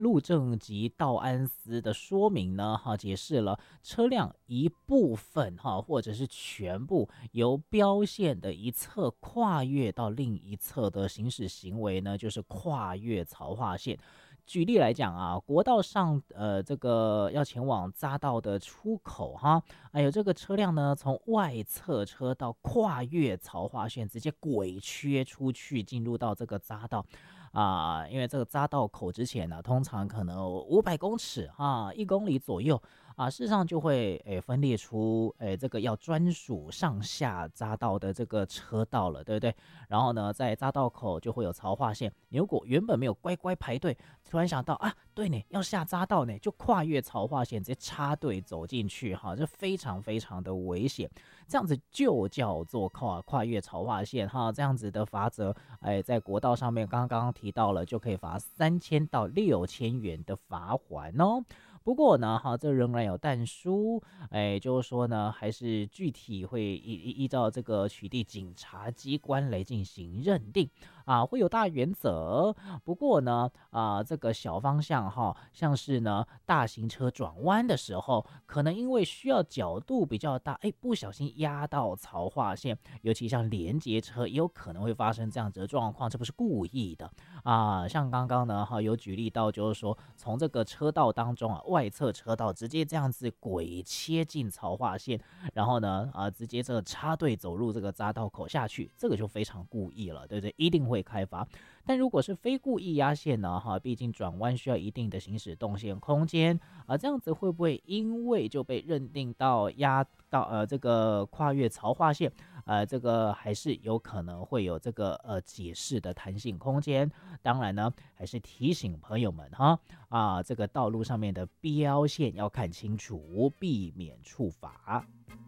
路政及道安司的说明呢，解释了车辆一部分或者是全部由标线的一侧跨越到另一侧的行驶行为呢，就是跨越槽化线。举例来讲啊，国道上这个要前往匝道的出口还有这个车辆呢从外侧车道跨越槽化线，直接鬼切出去进入到这个匝道因为这个匝道口之前呢，通常可能500公尺1公里左右事实上就会分裂出这个要专属上下匝道的这个车道了，对不对？然后呢，在匝道口就会有槽化线，你如果原本没有乖乖排队，突然想到对呢，要下匝道呢，就跨越槽化线，直接插队走进去这非常非常的危险。这样子就叫做跨越槽化线这样子的罚则，在国道上面刚刚提到了，就可以罚3000到6000元的罚锾哦。不过呢，这仍然有但书，就是说呢，还是具体会依照这个取缔警察机关来进行认定会有大原则。不过呢，这个小方向像是呢，大型车转弯的时候，可能因为需要角度比较大，不小心压到槽化线，尤其像连接车，也有可能会发生这样子的状况，这不是故意的像刚刚呢，有举例到，就是说从这个车道当中外侧车道直接这样子鬼切进槽化线，然后呢直接这个插队走入这个匝道口下去，这个就非常故意了，对不对？一定会开罚。但如果是非故意压线呢毕竟转弯需要一定的行驶动线空间这样子会不会因为就被认定到压到这个跨越槽化线这个还是有可能会有这个解释的弹性空间。当然呢，还是提醒朋友们这个道路上面的标线要看清楚，避免触罚。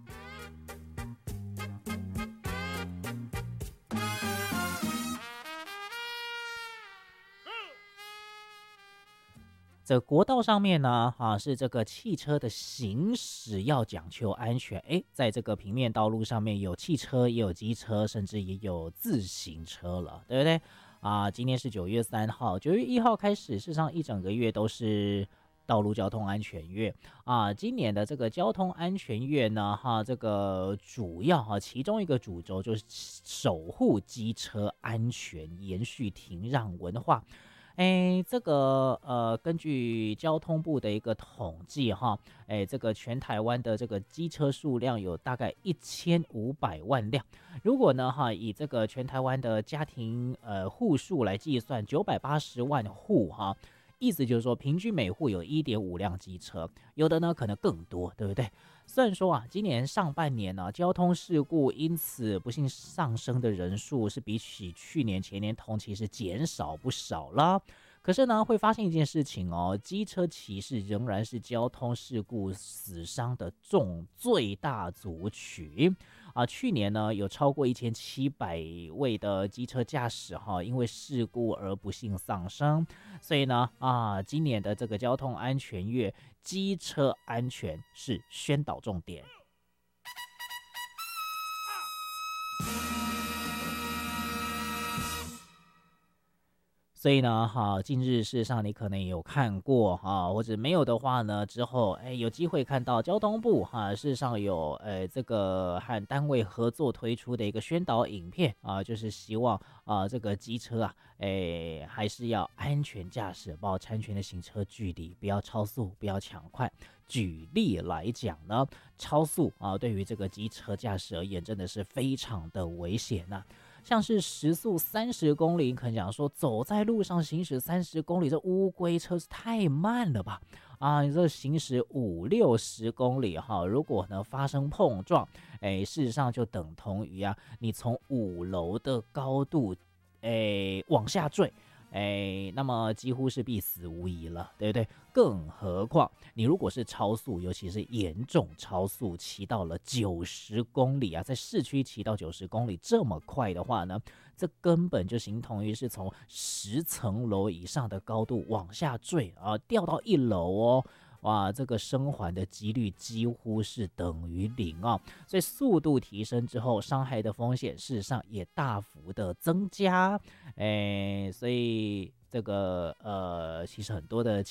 这国道上面呢是这个汽车的行驶要讲求安全。在这个平面道路上面有汽车也有机车，甚至也有自行车了，对不对今天是9月3号，9月1号开始，事实上一整个月都是道路交通安全月今年的这个交通安全月呢这个主要其中一个主轴就是守护机车安全，延续停让文化。这个根据交通部的一个统计这个全台湾的这个机车数量有大概1500万辆。如果呢以这个全台湾的家庭户数来计算，980万户意思就是说平均每户有 1.5 辆机车，有的呢可能更多，对不对？虽然说今年上半年交通事故因此不幸上升的人数是比起去年前年同期是减少不少啦，可是呢会发现一件事情机车骑士仍然是交通事故死伤的最大族群去年呢有超过1700位的机车驾驶因为事故而不幸丧生。所以呢今年的这个交通安全月，机车安全是宣导重点。所以呢近日事实上你可能也有看过或者没有的话呢，之后有机会看到交通部事实上有这个和单位合作推出的一个宣导影片就是希望这个机车还是要安全驾驶，保持安全的行车距离，不要超速，不要抢快。举例来讲呢，超速对于这个机车驾驶而言真的是非常的危险像是时速30公里，可能讲说走在路上行驶30公里，这乌龟车是太慢了吧你这行驶50-60公里如果呢发生碰撞事实上就等同于你从5楼的高度往下坠那么几乎是必死无疑了，对不对？更何况你如果是超速，尤其是严重超速，骑到了90公里在市区骑到90公里这么快的话呢，这根本就形同于是从10层楼以上的高度往下坠掉到1楼哇，这个生还的几率几乎是等于0所以速度提升之后，伤害的风险事实上也大幅的增加所以这个其实很多的